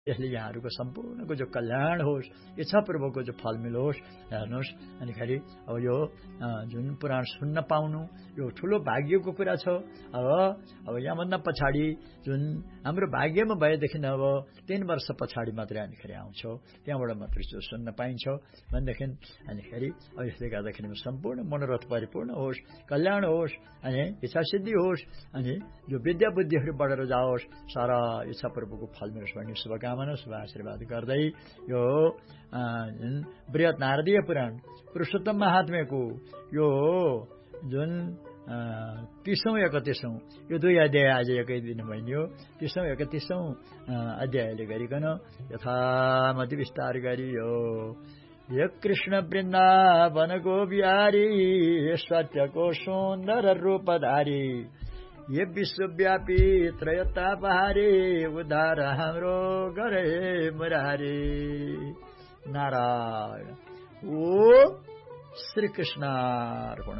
यसले यहाँहरूको सम्पूर्णको जो कल्याण होस्, इच्छापूर्वकको जो फल मिलोस्। हेर्नुहोस्, अनिखेरि अब यो जुन पुराण सुन्न पाउनु यो ठुलो भाग्यको कुरा छ। अब यहाँभन्दा पछाडि जुन हाम्रो भाग्यमा भएदेखि अब 3 वर्ष पछाडि मात्रै अनिखेरि आउँछ, त्यहाँबाट मात्रै जो सुन्न पाइन्छ भनेदेखि अनिखेरि अब यसले गर्दाखेरि सम्पूर्ण मनोरथ परिपूर्ण होस्, कल्याण होस्, अनि इच्छा सिद्धि होस्, अनि जो विद्या बुद्धिहरू बढेर जाओस्, सारा इच्छापूर्वकको फल मिलोस् भन्ने शुभकामना शुभ आशीर्वाद गर्दै यो बृहत नारदीय पुराण पुरुषोत्तम महात्म्यको यो जुन 30औं 31औं यो 2 अध्याय आज एकै दिन भइयो। 30औं 31औं अध्यायले गरिकन यथामति विस्तार गरियो। य कृष्ण वृन्दावन गो बिहारी सत्यको सुन्दर रूपधारी, ये विश्वव्यापी त्रयतापहारी, उद्धार हाम्रो गरे मुरारी। नारायण। ओ श्री कृष्णार्पण।